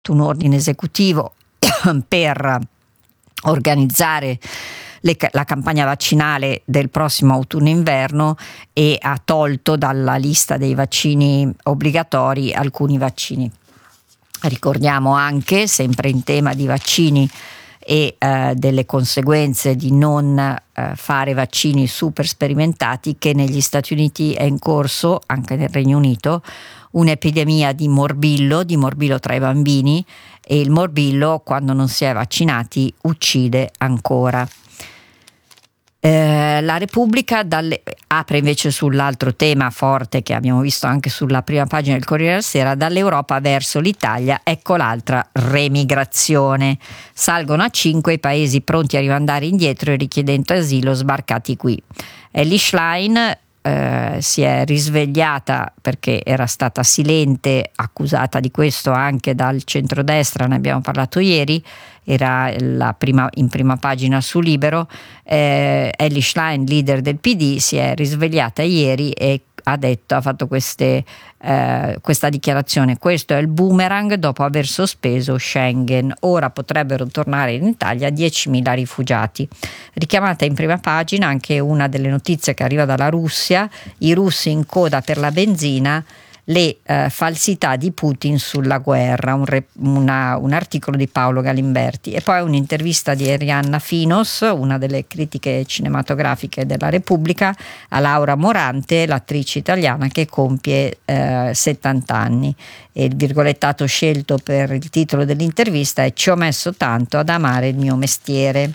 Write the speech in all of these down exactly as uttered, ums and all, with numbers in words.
un ordine esecutivo per organizzare le, la campagna vaccinale del prossimo autunno-inverno e ha tolto dalla lista dei vaccini obbligatori alcuni vaccini. Ricordiamo anche, sempre in tema di vaccini e eh, delle conseguenze di non eh, fare vaccini super sperimentati, che negli Stati Uniti è in corso, anche nel Regno Unito, un'epidemia di morbillo, di morbillo tra i bambini, e il morbillo, quando non si è vaccinati, uccide ancora. Eh, la Repubblica dalle, apre invece sull'altro tema forte che abbiamo visto anche sulla prima pagina del Corriere della Sera: dall'Europa verso l'Italia, ecco l'altra remigrazione. Salgono a cinque i paesi pronti a rimandare indietro i richiedenti asilo sbarcati qui. Elly Schlein eh, si è risvegliata perché era stata silente, accusata di questo anche dal centrodestra, ne abbiamo parlato ieri, era la prima, in prima pagina su Libero. eh, Elly Schlein, leader del P D, si è risvegliata ieri e ha detto, ha fatto queste, eh, questa dichiarazione: questo è il boomerang dopo aver sospeso Schengen, ora potrebbero tornare in Italia diecimila rifugiati. Richiamata in prima pagina anche una delle notizie che arriva dalla Russia: i russi in coda per la benzina, le eh, falsità di Putin sulla guerra, un, re, una, un articolo di Paolo Galimberti, e poi un'intervista di Arianna Finos, una delle critiche cinematografiche della Repubblica, a Laura Morante, l'attrice italiana che compie eh, settanta anni, e il virgolettato scelto per il titolo dell'intervista è: ci ho messo tanto ad amare il mio mestiere.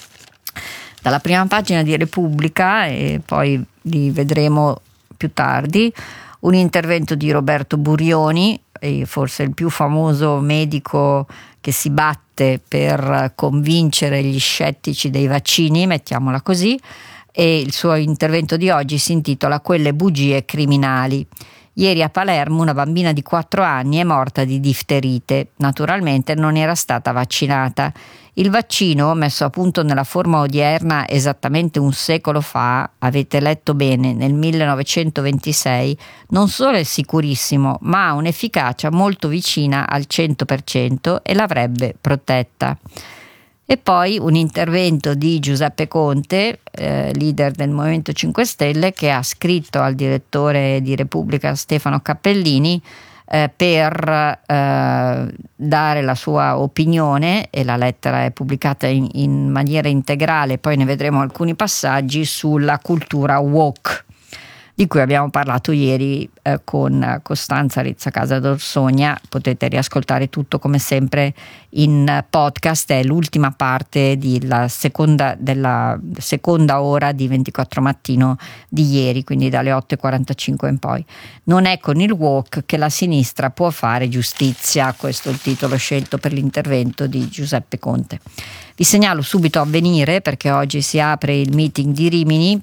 Dalla prima pagina di Repubblica, e poi li vedremo più tardi, un intervento di Roberto Burioni, forse il più famoso medico che si batte per convincere gli scettici dei vaccini, mettiamola così, e il suo intervento di oggi si intitola "Quelle bugie criminali". Ieri a Palermo una bambina di quattro anni è morta di difterite, naturalmente non era stata vaccinata. Il vaccino, messo a punto nella forma odierna esattamente un secolo fa, avete letto bene, nel millenovecentoventisei, non solo è sicurissimo, ma ha un'efficacia molto vicina al cento per cento e l'avrebbe protetta. E poi un intervento di Giuseppe Conte, eh, leader del Movimento cinque Stelle, che ha scritto al direttore di Repubblica Stefano Cappellini eh, per eh, dare la sua opinione, e la lettera è pubblicata in, in maniera integrale, poi ne vedremo alcuni passaggi, sulla cultura woke, di cui abbiamo parlato ieri eh, con Costanza Rizzacasa d'Orsogna. Potete riascoltare tutto come sempre in podcast, è l'ultima parte della seconda, della seconda ora di ventiquattro Mattino di ieri, quindi dalle otto e quarantacinque in poi. Non è con il woke che la sinistra può fare giustizia, questo è il titolo scelto per l'intervento di Giuseppe Conte. Vi segnalo subito Avvenire, perché oggi si apre il meeting di Rimini.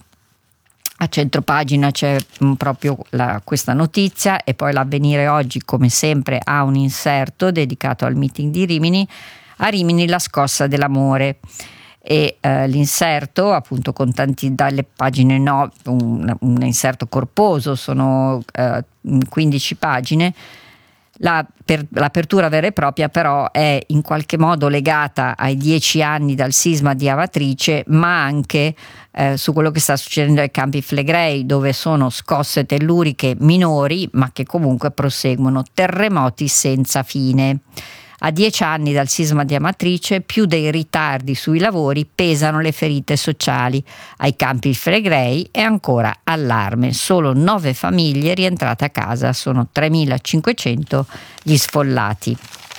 A centropagina c'è mh, proprio la, questa notizia, e poi l'Avvenire oggi, come sempre, ha un inserto dedicato al meeting di Rimini. A Rimini la scossa dell'amore, e eh, l'inserto, appunto, con tanti, dalle pagine no, un, un inserto corposo, sono eh, quindici pagine. La, per, l'apertura vera e propria però è in qualche modo legata ai dieci anni dal sisma di Avatrice, ma anche eh, su quello che sta succedendo ai Campi Flegrei, dove sono scosse telluriche minori ma che comunque proseguono, terremoti senza fine. A dieci anni dal sisma di Amatrice, più dei ritardi sui lavori, pesano le ferite sociali. Ai Campi Flegrei è ancora allarme, solo nove famiglie rientrate a casa, sono tremilacinquecento gli sfollati.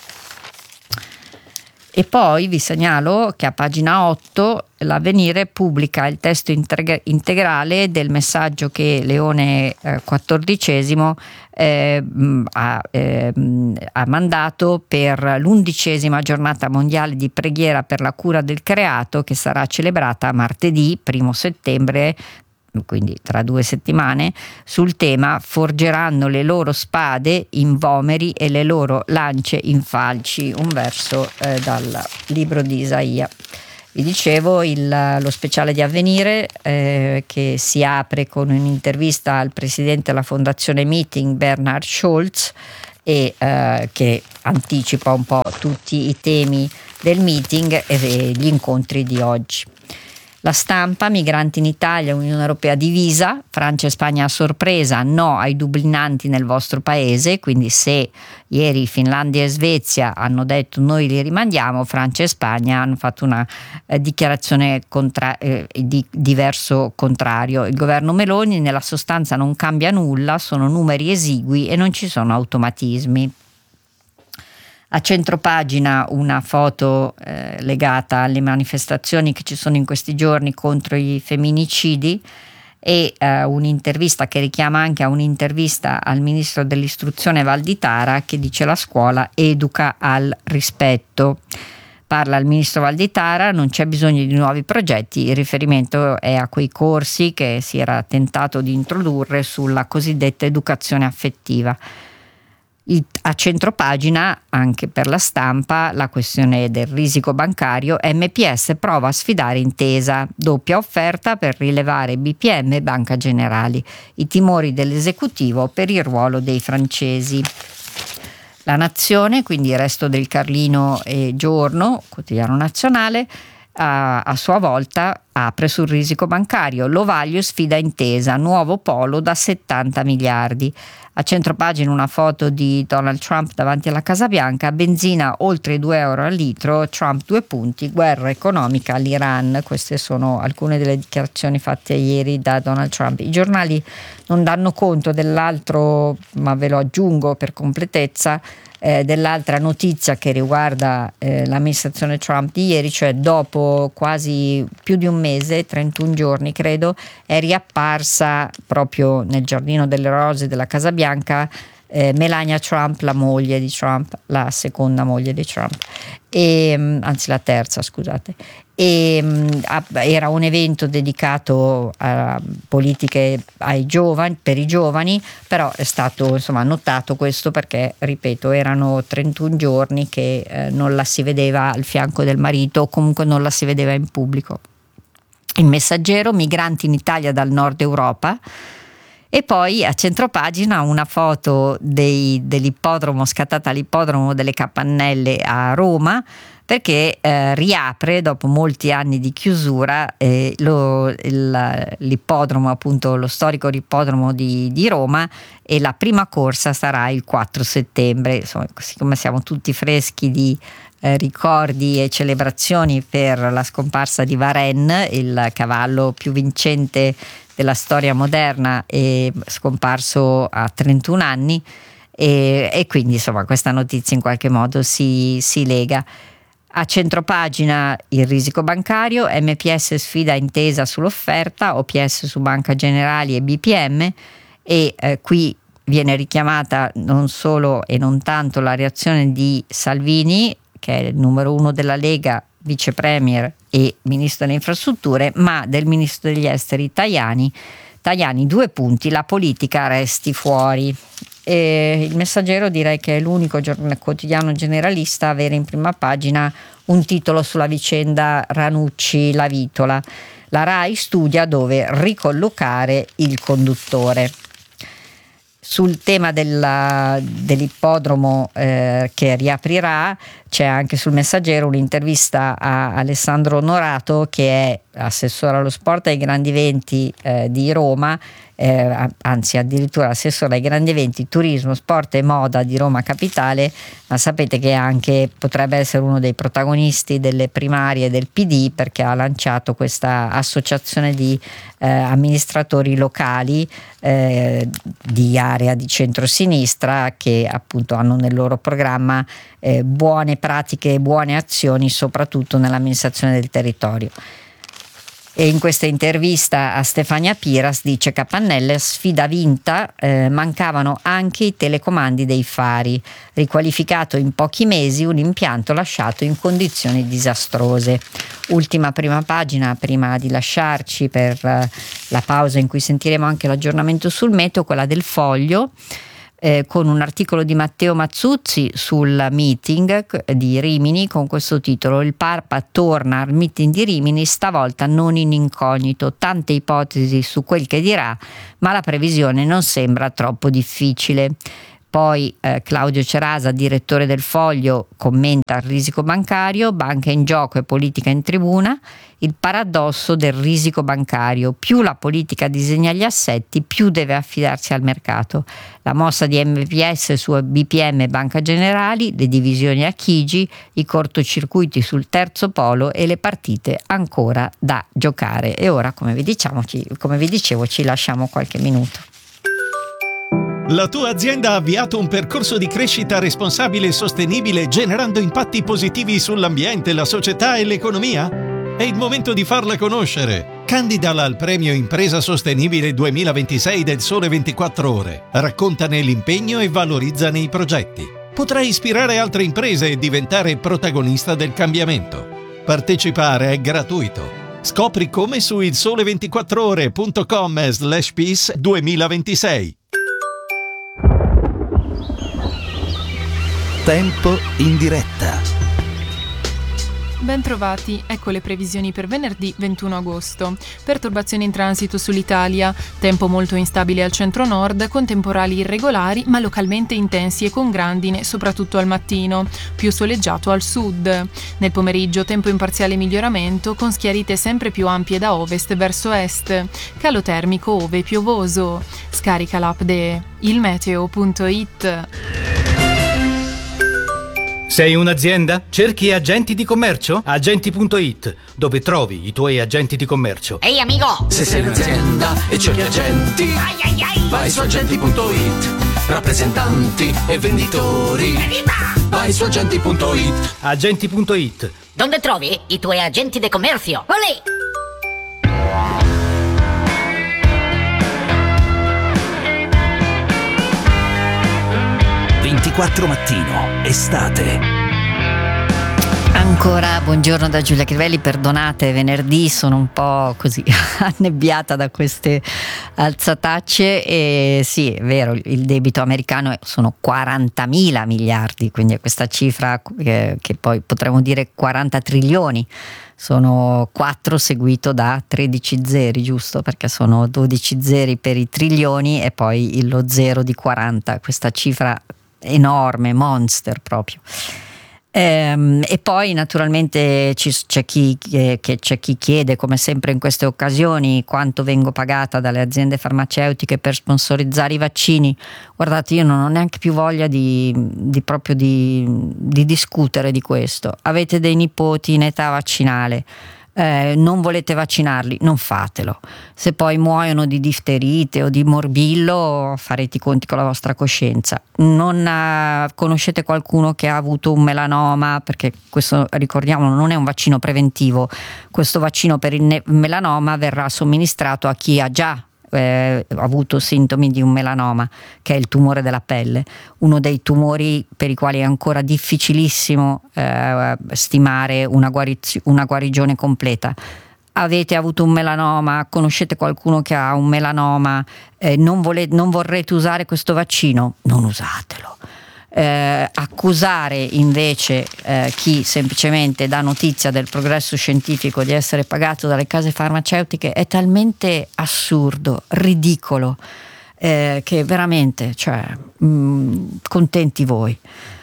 E poi vi segnalo che a pagina otto l'Avvenire pubblica il testo integrale del messaggio che Leone eh, quattordicesimo eh, ha, eh, ha mandato per l'undicesima giornata mondiale di preghiera per la cura del creato, che sarà celebrata martedì primo settembre, quindi tra due settimane, sul tema "Forgeranno le loro spade in vomeri e le loro lance in falci", un verso eh, dal libro di Isaia. Vi dicevo, il, lo speciale di Avvenire eh, che si apre con un'intervista al presidente della fondazione Meeting, Bernhard Scholz, e eh, che anticipa un po' tutti i temi del meeting e gli incontri di oggi. La Stampa, migranti in Italia, Unione Europea divisa, Francia e Spagna a sorpresa, no ai dublinanti nel vostro paese, quindi se ieri Finlandia e Svezia hanno detto noi li rimandiamo, Francia e Spagna hanno fatto una eh, dichiarazione contra- eh, di diverso contrario. Il governo Meloni nella sostanza non cambia nulla, sono numeri esigui e non ci sono automatismi. A centropagina una foto eh, legata alle manifestazioni che ci sono in questi giorni contro i femminicidi e eh, un'intervista che richiama anche a un'intervista al ministro dell'istruzione Valditara, che dice la scuola educa al rispetto. Parla il ministro Valditara, non c'è bisogno di nuovi progetti, il riferimento è a quei corsi che si era tentato di introdurre sulla cosiddetta educazione affettiva. A centropagina, anche per la Stampa, la questione del risico bancario, M P S prova a sfidare Intesa, doppia offerta per rilevare B P M e Banca Generali, i timori dell'esecutivo per il ruolo dei francesi. La Nazione, quindi il Resto del Carlino e Giorno, quotidiano nazionale, a, a sua volta apre sul risico bancario, Lovaglio sfida Intesa, nuovo polo da settanta miliardi. A centropagina una foto di Donald Trump davanti alla Casa Bianca, benzina oltre due euro al litro, Trump due punti, guerra economica all'Iran. Queste sono alcune delle dichiarazioni fatte ieri da Donald Trump. I giornali non danno conto dell'altro, ma ve lo aggiungo per completezza, eh, dell'altra notizia che riguarda eh, l'amministrazione Trump di ieri, cioè dopo quasi più di un mese, trentuno giorni credo, è riapparsa proprio nel Giardino delle Rose della Casa Bianca eh, Melania Trump, la moglie di Trump, la seconda moglie di Trump, e, anzi la terza, scusate. E, era un evento dedicato a politiche ai giovani, per i giovani, però è stato insomma notato questo perché, ripeto, erano trentuno giorni che eh, non la si vedeva al fianco del marito, o comunque non la si vedeva in pubblico. Il Messaggero, migranti in Italia dal nord Europa. E poi a centropagina una foto dei, dell'ippodromo, scattata all'ippodromo delle Capannelle a Roma, perché eh, riapre dopo molti anni di chiusura eh, lo, il, l'ippodromo, appunto lo storico ippodromo di, di Roma, e la prima corsa sarà il quattro settembre. Insomma, siccome siamo tutti freschi di eh, ricordi e celebrazioni per la scomparsa di Varennes, il cavallo più vincente della storia moderna, è scomparso a trentuno anni, e, e quindi insomma questa notizia in qualche modo si, si lega. A centropagina il risico bancario, M P S sfida Intesa sull'offerta, O P S su Banca Generali e B P M, e eh, qui viene richiamata non solo e non tanto la reazione di Salvini, che è il numero uno della Lega, vice premier e ministro delle infrastrutture, ma del ministro degli esteri Tajani. Tajani, due punti, la politica resti fuori. E il Messaggero direi che è l'unico giorn- quotidiano generalista a avere in prima pagina un titolo sulla vicenda Ranucci-La Vitola. La RAI studia dove ricollocare il conduttore. Sul tema della, dell'ippodromo eh, che riaprirà, c'è anche sul Messaggero un'intervista a Alessandro Onorato, che è assessore allo sport e ai grandi eventi eh, di Roma, eh, anzi addirittura assessore ai grandi eventi turismo, sport e moda di Roma Capitale, ma sapete che anche potrebbe essere uno dei protagonisti delle primarie del P D, perché ha lanciato questa associazione di eh, amministratori locali eh, di area di centrosinistra, che appunto hanno nel loro programma eh, buone pratiche e buone azioni soprattutto nell'amministrazione del territorio. E in questa intervista a Stefania Piras dice: Capannelle, sfida vinta, eh, mancavano anche i telecomandi dei fari, riqualificato in pochi mesi un impianto lasciato in condizioni disastrose. Ultima prima pagina prima di lasciarci per eh, la pausa in cui sentiremo anche l'aggiornamento sul meteo, quella del Foglio, Eh, con un articolo di Matteo Mazzuzzi sul meeting di Rimini con questo titolo: il Papa torna al meeting di Rimini, stavolta non in incognito, tante ipotesi su quel che dirà, ma la previsione non sembra troppo difficile. Poi eh, Claudio Cerasa, direttore del Foglio, commenta il risico bancario, banca in gioco e politica in tribuna, il paradosso del risico bancario: più la politica disegna gli assetti, più deve affidarsi al mercato. La mossa di M P S su B P M e Banca Generali, le divisioni a Chigi, i cortocircuiti sul terzo polo e le partite ancora da giocare. E ora, come vi diciamo, ci, come vi dicevo, ci lasciamo qualche minuto. La tua azienda ha avviato un percorso di crescita responsabile e sostenibile, generando impatti positivi sull'ambiente, la società e l'economia? È il momento di farla conoscere. Candidala al premio Impresa Sostenibile duemilaventisei del Sole ventiquattro Ore. Raccontane l'impegno e valorizzane i progetti. Potrai ispirare altre imprese e diventare protagonista del cambiamento. Partecipare è gratuito. Scopri come su il sole ventiquattro ore punto com slash peace duemilaventisei. Tempo in diretta. Bentrovati, ecco le previsioni per venerdì ventuno agosto. Perturbazioni in transito sull'Italia, tempo molto instabile al centro-nord, con temporali irregolari ma localmente intensi e con grandine, soprattutto al mattino, più soleggiato al sud. Nel pomeriggio tempo in parziale miglioramento, con schiarite sempre più ampie da ovest verso est, calo termico ove piovoso. Scarica l'app de ilmeteo punto it. Sei un'azienda? Cerchi agenti di commercio? Agenti punto it, dove trovi i tuoi agenti di commercio. Ehi amico! Se sei un'azienda e cerchi agenti, ai ai ai, vai su agenti punto it. Rappresentanti e venditori, evviva! vai su agenti punto it. Agenti punto it. Dove trovi i tuoi agenti di commercio? Olè! ventiquattro mattino, estate. Ancora buongiorno da Giulia Crivelli, perdonate, venerdì sono un po' così annebbiata da queste alzatacce e sì, è vero, il debito americano sono quarantamila miliardi, quindi è questa cifra che, che poi potremmo dire quaranta trilioni. Sono quattro seguito da tredici zeri, giusto? Perché sono dodici zeri per i trilioni e poi lo zero di quaranta, questa cifra enorme, monster proprio. Ehm, e poi naturalmente ci, c'è, chi, che, che c'è chi chiede, come sempre in queste occasioni, quanto vengo pagata dalle aziende farmaceutiche per sponsorizzare i vaccini. Guardate, io non ho neanche più voglia di, di proprio di, di discutere di questo. Avete dei nipoti in età vaccinale, Eh, non volete vaccinarli, non fatelo. Se poi muoiono di difterite o di morbillo, farete i conti con la vostra coscienza. Non eh, conoscete qualcuno che ha avuto un melanoma, perché questo, ricordiamo, non è un vaccino preventivo. Questo vaccino per il ne- melanoma verrà somministrato a chi ha già Eh, avuto sintomi di un melanoma, che è il tumore della pelle, uno dei tumori per i quali è ancora difficilissimo eh, stimare una, guariz- una guarigione completa. Avete avuto un melanoma, conoscete qualcuno che ha un melanoma, eh, non, vole- non vorrete usare questo vaccino? Non usatelo. Eh, accusare invece eh, chi semplicemente dà notizia del progresso scientifico di essere pagato dalle case farmaceutiche è talmente assurdo, ridicolo, eh, che veramente, cioè, mh, contenti voi.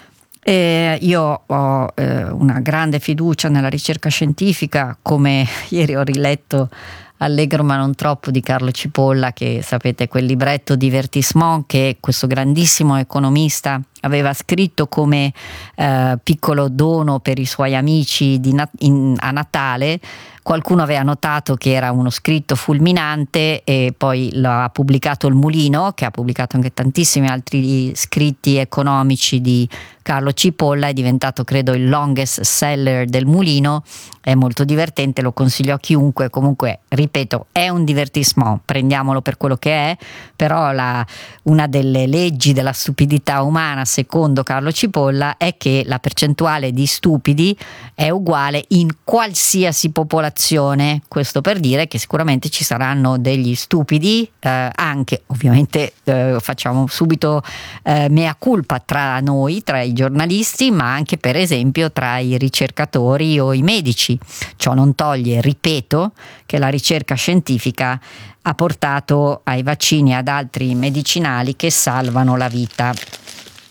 Eh, io ho eh, una grande fiducia nella ricerca scientifica, come ieri ho riletto Allegro ma non troppo di Carlo Cipolla, che sapete, quel libretto Divertissement che questo grandissimo economista aveva scritto come eh, piccolo dono per i suoi amici di Nat- in, a Natale. Qualcuno aveva notato che era uno scritto fulminante e poi l'ha pubblicato Il Mulino, che ha pubblicato anche tantissimi altri scritti economici di Carlo Cipolla, è diventato credo il longest seller del Mulino, è molto divertente, lo consiglio a chiunque. Comunque, ripeto, è un divertissement, prendiamolo per quello che è, però la, una delle leggi della stupidità umana secondo Carlo Cipolla è che la percentuale di stupidi è uguale in qualsiasi popolazione. Questo per dire che sicuramente ci saranno degli stupidi, eh, anche ovviamente eh, facciamo subito eh, mea culpa tra noi, tra i giornalisti, ma anche per esempio tra i ricercatori o i medici. Ciò non toglie, ripeto, che la ricerca scientifica ha portato ai vaccini e ad altri medicinali che salvano la vita.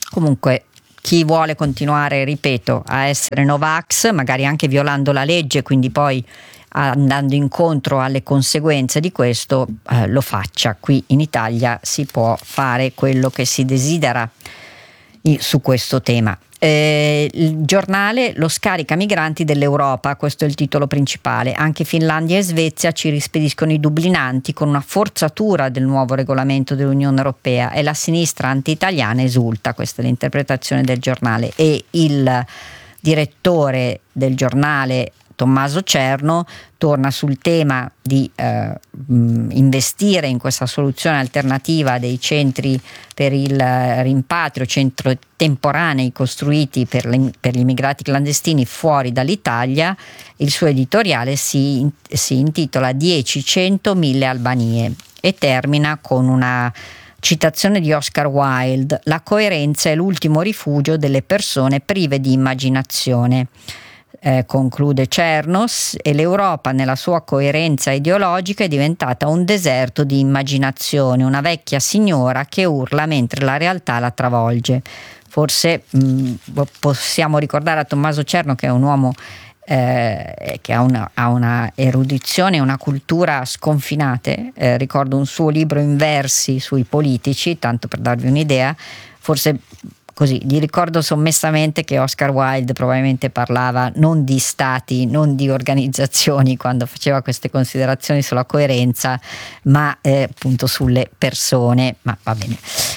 Comunque, chi vuole continuare, ripeto, a essere Novax, magari anche violando la legge, quindi poi andando incontro alle conseguenze di questo, eh, lo faccia. Qui in Italia si può fare quello che si desidera su questo tema. Eh, il giornale Lo scarica migranti dell'Europa, questo è il titolo principale. Anche Finlandia e Svezia ci rispediscono i dublinanti con una forzatura del nuovo regolamento dell'Unione Europea e la sinistra anti-italiana esulta. Questa è l'interpretazione del giornale, e il direttore del giornale Tommaso Cerno torna sul tema di eh, investire in questa soluzione alternativa dei centri per il rimpatrio, centri temporanei costruiti per, le, per gli immigrati clandestini fuori dall'Italia. Il suo editoriale si, si intitola dieci, cento, mille Albanie e termina con una citazione di Oscar Wilde: la coerenza è l'ultimo rifugio delle persone prive di immaginazione. Eh, conclude Cernos, e l'Europa nella sua coerenza ideologica è diventata un deserto di immaginazione, una vecchia signora che urla mentre la realtà la travolge. Forse mh, possiamo ricordare a Tommaso Cerno, che è un uomo eh, che ha una, ha una erudizione e una cultura sconfinate. Eh, ricordo un suo libro in versi sui politici, tanto per darvi un'idea. Forse così, gli ricordo sommessamente che Oscar Wilde probabilmente parlava non di stati, non di organizzazioni quando faceva queste considerazioni sulla coerenza, ma eh, appunto sulle persone, ma va bene.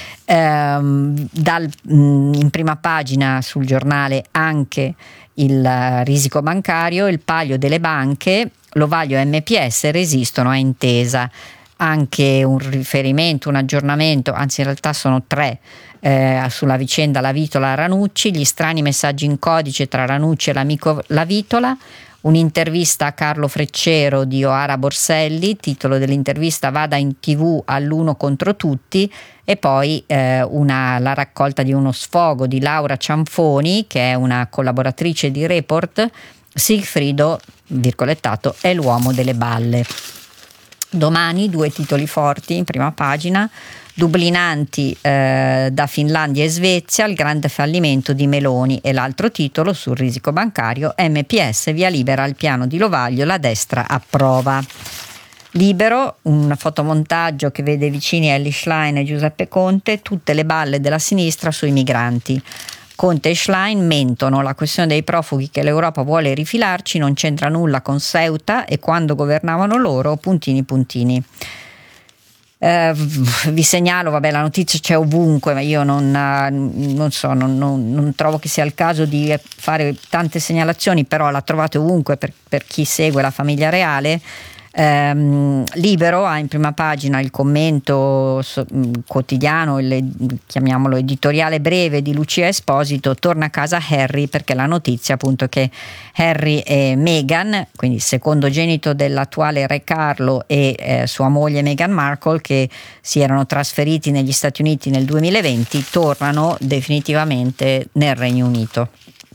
Ehm, dal, mh, in prima pagina sul giornale anche il uh, risico bancario, il palio delle banche, l'Ovaglio e M P S resistono a intesa. Anche un riferimento, un aggiornamento, anzi in realtà sono tre, eh, sulla vicenda Lavitola-Ranucci, gli strani messaggi in codice tra Ranucci e l'amico Lavitola, un'intervista a Carlo Freccero di Oara Borselli, titolo dell'intervista Vada in tv all'uno contro tutti, e poi eh, una, la raccolta di uno sfogo di Laura Cianfoni, che è una collaboratrice di Report. Sigfrido, virgolettato, è l'uomo delle balle. Domani due titoli forti in prima pagina: dublinanti eh, da Finlandia e Svezia, il grande fallimento di Meloni, e l'altro titolo sul risico bancario: M P S via libera al piano di Lovaglio, la destra approva. Libero, un fotomontaggio che vede vicini Elly Schlein e Giuseppe Conte, tutte le balle della sinistra sui migranti. Conte e Schlein mentono, la questione dei profughi che l'Europa vuole rifilarci non c'entra nulla con Ceuta e quando governavano loro, puntini puntini. Eh, vi segnalo, vabbè, la notizia c'è ovunque, ma io non, non so, non, non, non trovo che sia il caso di fare tante segnalazioni, però la trovate ovunque per, per chi segue la famiglia reale. Eh, Libero ha in prima pagina il commento so, quotidiano, il, chiamiamolo editoriale breve di Lucia Esposito: torna a casa Harry, perché la notizia appunto che Harry e Meghan, quindi il secondogenito dell'attuale re Carlo e eh, sua moglie Meghan Markle, che si erano trasferiti negli Stati Uniti nel duemilaventi, tornano definitivamente nel Regno Unito.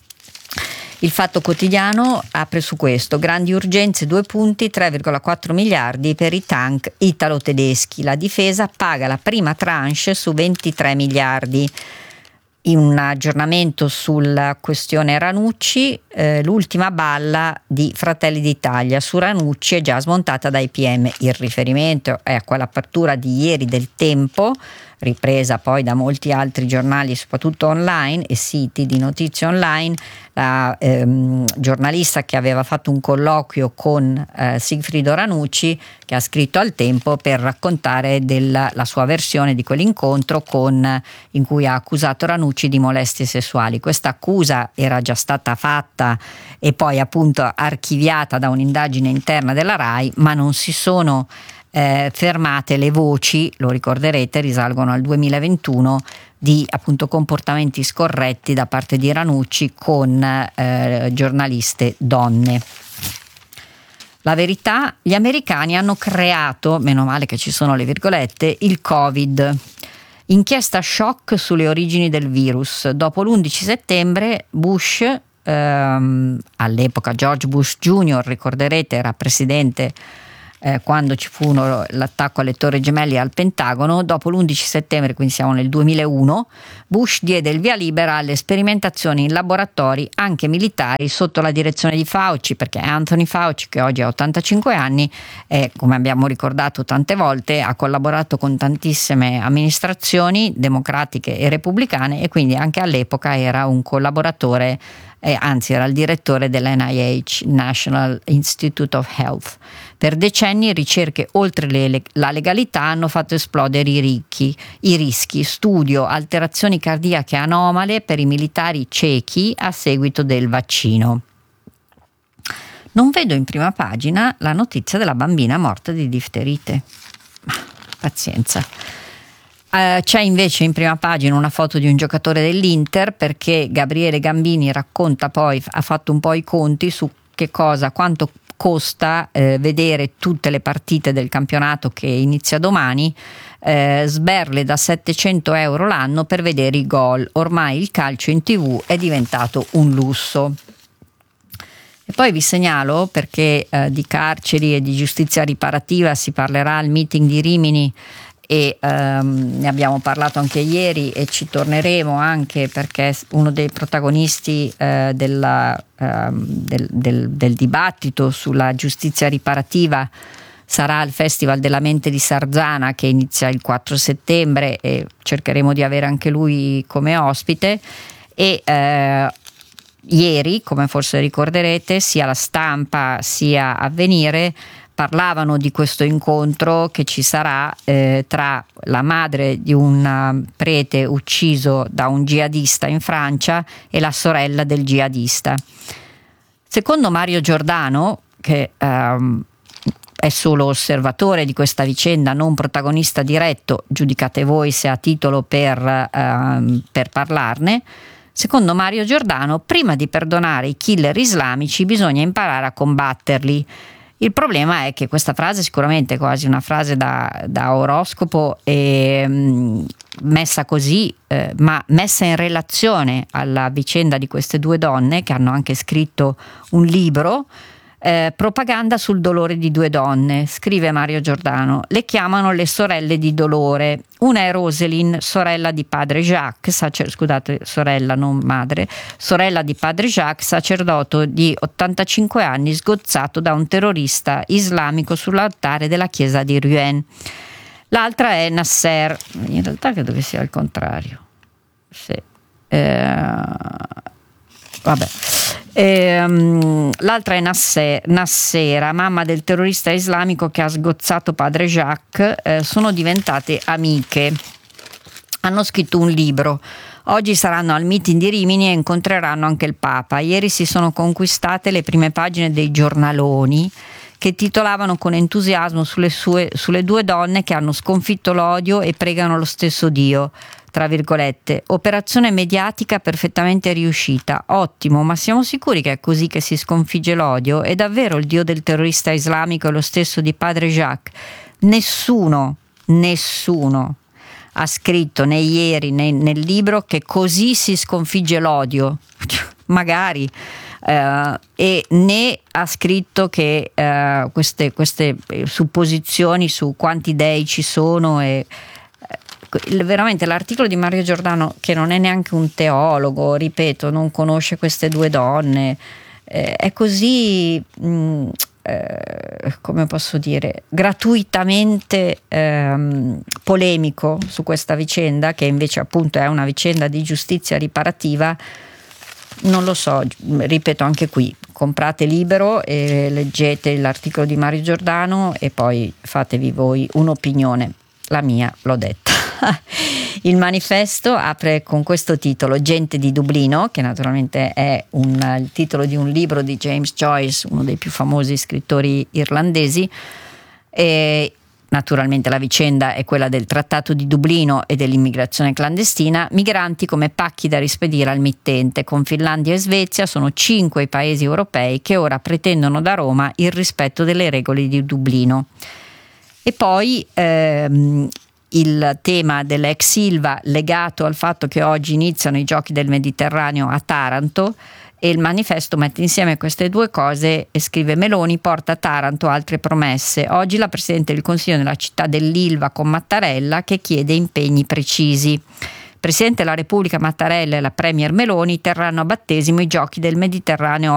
Il Fatto Quotidiano apre su questo: grandi urgenze, due punti, tre virgola quattro miliardi per i tank italo-tedeschi, la difesa paga la prima tranche su ventitré miliardi. In un aggiornamento sulla questione Ranucci, eh, l'ultima balla di Fratelli d'Italia su Ranucci è già smontata dai P M. Il riferimento è a quell'apertura di ieri del Tempo, ripresa poi da molti altri giornali, soprattutto online e siti di notizie online. La ehm, giornalista che aveva fatto un colloquio con eh, Sigfrido Ranucci, che ha scritto al Tempo per raccontare della, la sua versione di quell'incontro con, in cui ha accusato Ranucci di molestie sessuali. Questa accusa era già stata fatta e poi appunto archiviata da un'indagine interna della RAI, ma non si sono Eh, fermate le voci, lo ricorderete, risalgono al duemilaventuno, di appunto comportamenti scorretti da parte di Ranucci con eh, giornaliste donne. La Verità: gli americani hanno creato, meno male che ci sono le virgolette, il Covid. Inchiesta shock sulle origini del virus. Dopo l'undici settembre Bush, ehm, all'epoca George Bush Junior, ricorderete, era presidente eh, quando ci fu uno, l'attacco alle Torri Gemelle e al Pentagono. Dopo l'undici settembre, quindi siamo nel duemilauno, Bush diede il via libera alle sperimentazioni in laboratori anche militari sotto la direzione di Fauci, perché Anthony Fauci, che oggi ha ottantacinque anni, eh, come abbiamo ricordato tante volte, ha collaborato con tantissime amministrazioni democratiche e repubblicane, e quindi anche all'epoca era un collaboratore, eh, anzi era il direttore dell'N I H, National Institute of Health. Per decenni ricerche oltre le, la legalità hanno fatto esplodere i, ricchi, i rischi, studio alterazioni cardiache anomale per i militari cechi a seguito del vaccino. Non vedo in prima pagina la notizia della bambina morta di difterite. Ma pazienza. Uh, c'è invece in prima pagina una foto di un giocatore dell'Inter, perché Gabriele Gambini racconta poi, ha fatto un po' i conti su che cosa, quanto costa eh, vedere tutte le partite del campionato che inizia domani. Eh, sberle da settecento euro l'anno per vedere i gol. Ormai il calcio in tv è diventato un lusso. E poi vi segnalo, perché eh, di carceri e di giustizia riparativa si parlerà al meeting di Rimini, e ehm, ne abbiamo parlato anche ieri e ci torneremo, anche perché uno dei protagonisti eh, della, ehm, del, del, del dibattito sulla giustizia riparativa sarà il Festival della Mente di Sarzana, che inizia il quattro settembre, e cercheremo di avere anche lui come ospite. E eh, ieri, come forse ricorderete, sia La Stampa sia Avvenire parlavano di questo incontro che ci sarà eh, tra la madre di un prete ucciso da un jihadista in Francia e la sorella del jihadista. Secondo Mario Giordano, che ehm, è solo osservatore di questa vicenda, non protagonista diretto, giudicate voi se ha titolo per, ehm, per parlarne, secondo Mario Giordano, prima di perdonare i killer islamici bisogna imparare a combatterli. Il problema è che questa frase sicuramente è quasi una frase da, da oroscopo, e mh, messa così, eh, ma messa in relazione alla vicenda di queste due donne che hanno anche scritto un libro, eh, propaganda sul dolore di due donne. Scrive Mario Giordano: le chiamano le sorelle di dolore. Una è Roselyne, sorella di padre Jacques, sacer- scusate, sorella non madre, sorella di padre Jacques, sacerdote di ottantacinque anni, sgozzato da un terrorista islamico sull'altare della chiesa di Rouen. L'altra è Nasser, in realtà credo che sia il contrario. Sì. Eh, vabbè. Ehm, l'altra è Nasser, Nassera, mamma del terrorista islamico che ha sgozzato padre Jacques. Eh, sono diventate amiche, hanno scritto un libro. Oggi saranno al meeting di Rimini e incontreranno anche il Papa. Ieri si sono conquistate le prime pagine dei giornaloni, che titolavano con entusiasmo sulle, sue, sulle due donne che hanno sconfitto l'odio e pregano lo stesso Dio. Tra virgolette, operazione mediatica perfettamente riuscita, ottimo, ma siamo sicuri che è così che si sconfigge l'odio? È davvero il Dio del terrorista islamico lo stesso di padre Jacques? Nessuno, nessuno ha scritto né ieri né nel libro che così si sconfigge l'odio, magari, eh, e né ha scritto che eh, queste, queste supposizioni su quanti dei ci sono e veramente l'articolo di Mario Giordano, che non è neanche un teologo, ripeto, non conosce queste due donne, eh, è così mh, eh, come posso dire, gratuitamente ehm, polemico su questa vicenda, che invece appunto è una vicenda di giustizia riparativa. Non lo so, ripeto, anche qui comprate Libero e leggete l'articolo di Mario Giordano e poi fatevi voi un'opinione. La mia l'ho detta. Il manifesto apre con questo titolo: Gente di Dublino, che naturalmente è un, il titolo di un libro di James Joyce, uno dei più famosi scrittori irlandesi. E naturalmente la vicenda è quella del Trattato di Dublino e dell'immigrazione clandestina. Migranti come pacchi da rispedire al mittente. Con Finlandia e Svezia sono cinque i paesi europei che ora pretendono da Roma il rispetto delle regole di Dublino. E poi ehm, il tema dell'ex Ilva, legato al fatto che oggi iniziano i Giochi del Mediterraneo a Taranto, E il manifesto mette insieme queste due cose e scrive: Meloni porta a Taranto altre promesse. Oggi la Presidente del Consiglio nella città dell'Ilva con Mattarella che chiede impegni precisi. Presidente della Repubblica Mattarella e la Premier Meloni terranno a battesimo i giochi del Mediterraneo